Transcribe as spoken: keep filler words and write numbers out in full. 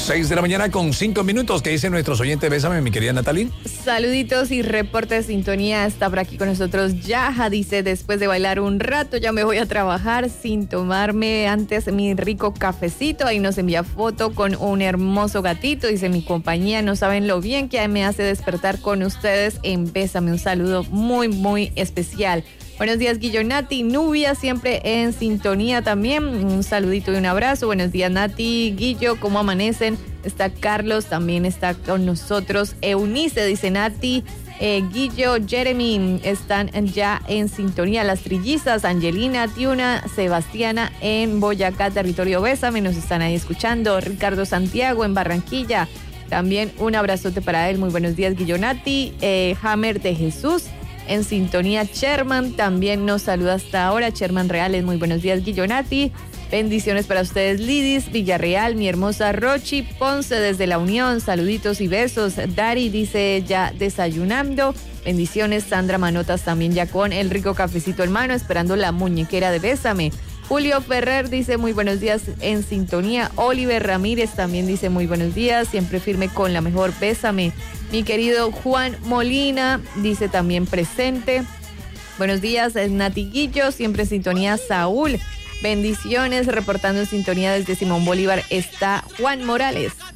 seis de la mañana con cinco minutos. ¿Qué dicen nuestros oyentes? Bésame, mi querida Natalie. Saluditos y reporte de sintonía. Está por aquí con nosotros Yaja. Dice, después de bailar un rato ya me voy a trabajar sin tomarme antes mi rico cafecito. Ahí nos envía foto con un hermoso gatito. Dice, mi compañía, no saben lo bien que me hace despertar con ustedes en Bésame. Un saludo muy, muy especial. Buenos días, Guillo, Nati, Nubia, siempre en sintonía también. Un saludito y un abrazo. Buenos días, Nati, Guillo, ¿cómo amanecen? Está Carlos, también está con nosotros. Eunice, dice Nati, eh, Guillo, Jeremy, están ya en sintonía. Las trillizas, Angelina, Tiuna, Sebastiana en Boyacá, territorio Bésame, nos están ahí escuchando. Ricardo Santiago en Barranquilla, también un abrazote para él. Muy buenos días, Guillo, Nati. Eh, Hammer de Jesús en sintonía. Sherman también nos saluda hasta ahora. Sherman Reales, muy buenos días, Guillo, Nati. Bendiciones para ustedes, Lidis Villarreal, mi hermosa Rochi Ponce desde La Unión. Saluditos y besos. Dari dice ya desayunando. Bendiciones. Sandra Manotas también ya con el rico cafecito en mano, esperando la muñequera de Bésame. Julio Ferrer dice muy buenos días en sintonía. Oliver Ramírez también dice muy buenos días, siempre firme con la mejor Bésame. Mi querido Juan Molina dice también presente. Buenos días, Nati Guillo, siempre en sintonía. Saúl, bendiciones, reportando en sintonía desde Simón Bolívar está Juan Morales.